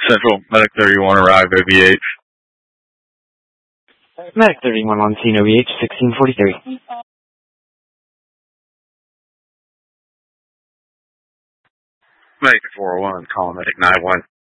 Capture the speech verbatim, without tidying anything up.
Central, Medic thirty-one, arrive O B H. Medic thirty-one on scene, O B H, sixteen forty-three. Medic four oh one, call Medic nine one.